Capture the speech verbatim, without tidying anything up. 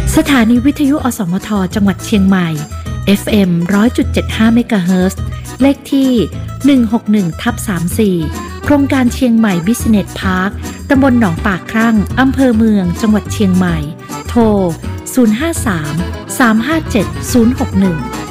สถานีวิทยุอสมทจังหวัดเชียงใหม่ เอฟ เอ็ม หนึ่งร้อยจุดเจ็ดห้า เมกะเฮิรตซ์ เลขที่ หนึ่งหกหนึ่งทับสามสี่ โครงการเชียงใหม่บิสเนสพาร์ค ตำบลหนองปากครั่ง อำเภอเมือง จังหวัดเชียงใหม่ โทร ศูนย์ ห้า สาม สาม ห้า เจ็ด ศูนย์ หก หนึ่ง